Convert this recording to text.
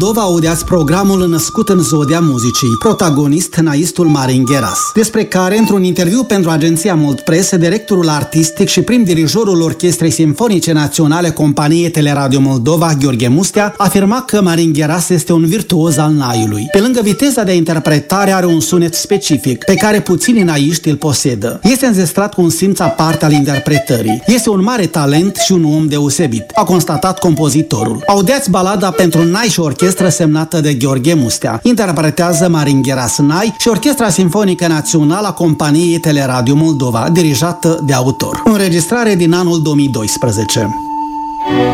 Moldova audeați programul Născut în Zodia Muzicii, protagonist naistul Marin Gheras, despre care, într-un interviu pentru agenția Moldpress, directorul artistic și prim dirijorul Orchestrei Simfonice Naționale Companiei Teleradio Moldova, Gheorghe Mustea, afirma că Marin Gheras este un virtuoz al naiului. Pe lângă viteza de interpretare, are un sunet specific, pe care puțini naiști îl posedă. Este înzestrat cu un simț aparte al interpretării. Este un mare talent și un om deosebit, a constatat compozitorul. Audeați balada pentru nai și orchestră semnată de Gheorghe Mustea. Interpretează Marin Gheras nai și Orchestra Simfonică Națională a Companiei Teleradio Moldova, dirijată de autor. Înregistrare din anul 2012.